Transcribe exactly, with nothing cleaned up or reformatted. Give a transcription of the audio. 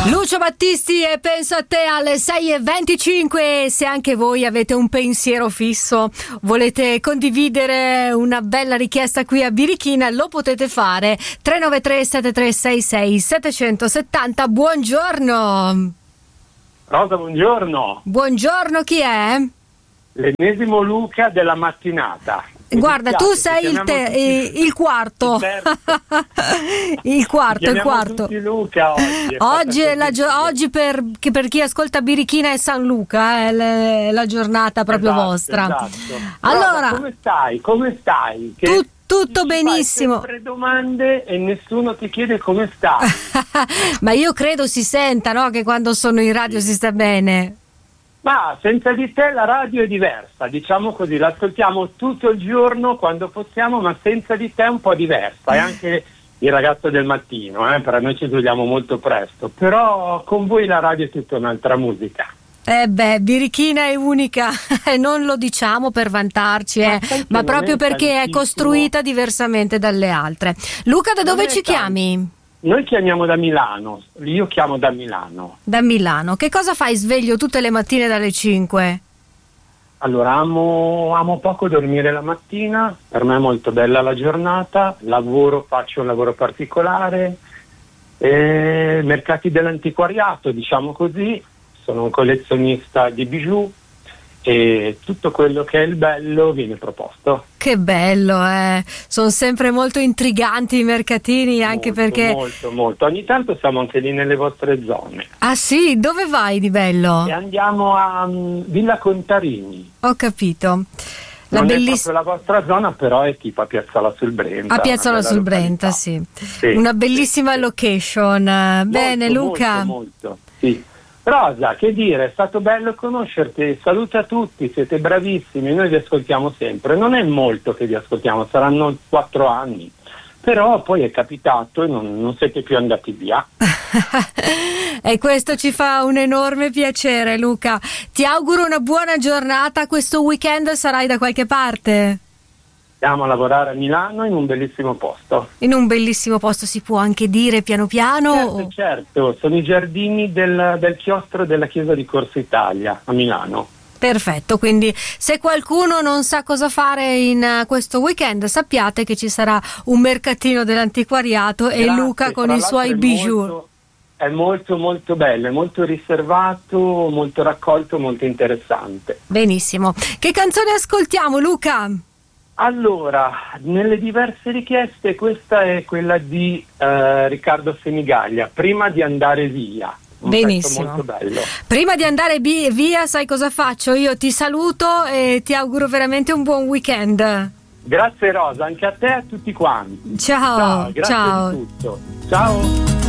Lucio Battisti e penso a te alle sei e venticinque. Se anche voi avete un pensiero fisso, volete condividere una bella richiesta qui a Birichina, lo potete fare. tre nove tre sette tre sei sei sette sette zero. Buongiorno Rosa, buongiorno. Buongiorno, chi è? L'ennesimo Luca della mattinata. Mi Guarda, dispiace, tu sei il, te- tutti... il quarto. il quarto, il quarto. Tutti Luca oggi. È Oggi, è la gio- oggi per, che per chi ascolta Birichina è San Luca, è le- la giornata proprio esatto, vostra. Esatto. Allora, Rosa, come stai? Come stai? Che tu- tutto ti benissimo. Fai sempre domande e nessuno ti chiede come stai. Ma io credo si senta, no? Che quando sono in radio si sta bene. Ma senza di te la radio è diversa, diciamo così, l'ascoltiamo tutto il giorno quando possiamo, ma senza di te è un po' diversa. E anche il ragazzo del mattino, eh, per noi ci svegliamo molto presto, però con voi la radio è tutta un'altra musica. Eh beh, Birichina è unica, non lo diciamo per vantarci, eh, ma, ma proprio perché tantissimo. È costruita diversamente dalle altre. Luca, da dove ci chiami? Noi chiamiamo da Milano, io chiamo da Milano. Da Milano, che cosa fai sveglio tutte le mattine dalle cinque? Allora, amo, amo poco dormire la mattina, per me è molto bella la giornata, lavoro, faccio un lavoro particolare, eh, mercati dell'antiquariato, diciamo così, sono un collezionista di bijou e tutto quello che è il bello viene proposto. Che bello, eh! Sono sempre molto intriganti i mercatini, anche molto, perché... Molto, molto. Ogni tanto siamo anche lì nelle vostre zone. Ah sì? Dove vai di bello? E andiamo a um, Villa Contarini. Ho capito. La non belliss- è proprio la vostra zona, però è tipo a Piazzola sul Brenta. A Piazzola sul Brenta, sì. sì. Una bellissima sì, location. Molto, Bene, Luca. Molto, molto, sì. Rosa, che dire, è stato bello conoscerti, saluta tutti, siete bravissimi, noi vi ascoltiamo sempre, non è molto che vi ascoltiamo, saranno quattro anni, però poi è capitato e non, non siete più andati via. E questo ci fa un enorme piacere, Luca. Ti auguro una buona giornata, questo weekend sarai da qualche parte? Andiamo a lavorare a Milano in un bellissimo posto. In un bellissimo posto si può anche dire piano piano? Certo, certo. Sono i giardini del, del chiostro della chiesa di Corso Italia a Milano. Perfetto, quindi se qualcuno non sa cosa fare in uh, questo weekend sappiate che ci sarà un mercatino dell'antiquariato. Grazie, e Luca con i suoi bijou. Molto, è molto molto bello, è molto riservato, molto raccolto, molto interessante. Benissimo. Che canzone ascoltiamo, Luca? Allora, nelle diverse richieste questa è quella di uh, Riccardo Semigaglia, Prima di andare via. Un Benissimo. Molto bello. Prima di andare bi- via, sai cosa faccio? Io ti saluto e ti auguro veramente un buon weekend. Grazie Rosa, anche a te e a tutti quanti. Ciao. Ciao, grazie ciao. di tutto. Ciao.